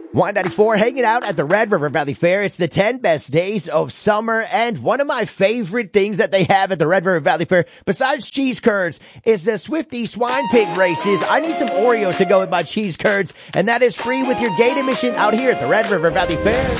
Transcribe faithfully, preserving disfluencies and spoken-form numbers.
one ninety-four, hanging out at the Red River Valley Fair. It's the ten best days of summer, and one of my favorite things that they have at the Red River Valley Fair, besides cheese curds, is the Swifty Swine Pig races. I need some Oreos to go with my cheese curds, and that is free with your gate admission out here at the Red River Valley Fair.